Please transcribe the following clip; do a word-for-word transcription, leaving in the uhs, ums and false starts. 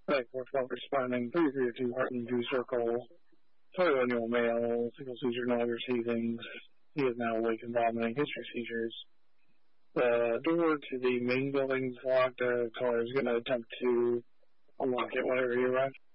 Thank you for responding. three three two Heartland two Circle. twenty-one-year-old male, single seizure, no longer seizings. He is now awake and vomiting. History seizures. The door to the main building is locked. The caller is going to attempt to unlock it whenever he arrives.